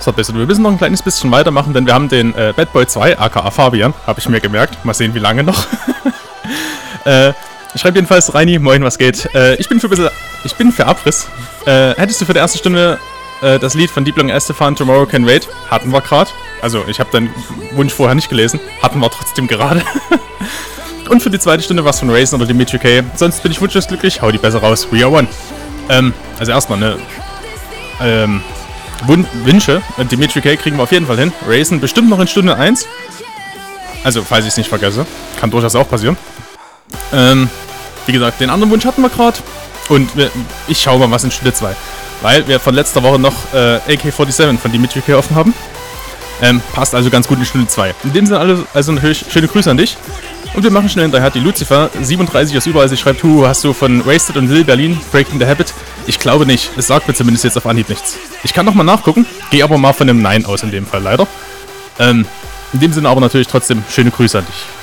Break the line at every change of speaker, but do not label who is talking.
So, wir müssen noch ein kleines bisschen weitermachen, denn wir haben den Bad Boy 2, aka Fabian, habe ich mir gemerkt. Mal sehen, wie lange noch. Ich schreibe jedenfalls, Reini, moin, was geht? Ich bin für Abriss. Hättest du für die erste Stunde das Lied von Dieblung Estefan, Tomorrow Can Wait? Hatten wir gerade. Also, ich habe deinen Wunsch vorher nicht gelesen. Hatten wir trotzdem gerade. Und für die zweite Stunde was von Raisin oder Dimitri K. Sonst bin ich wunschlos glücklich. Hau die besser raus. We are one. Also erstmal, ne? Wünsche. Dimitri K. kriegen wir auf jeden Fall hin. Raisin bestimmt noch in Stunde 1. Also, falls ich es nicht vergesse. Kann durchaus auch passieren. Wie gesagt, den anderen Wunsch hatten wir gerade. Und ich schaue mal, was in Stunde 2. Weil wir von letzter Woche noch AK-47 von Dimitri K. offen haben. Passt also ganz gut in Stunde 2. In dem Sinne also schöne Grüße an dich. Und wir machen schnell hinterher die Lucifer 37 aus überall. Sie schreibt, hast du von Wasted und Lil Berlin Breaking the Habit? Ich glaube nicht. Es sagt mir zumindest jetzt auf Anhieb nichts. Ich kann nochmal nachgucken. Gehe aber mal von einem Nein aus in dem Fall leider. In dem Sinne aber natürlich trotzdem schöne Grüße an dich.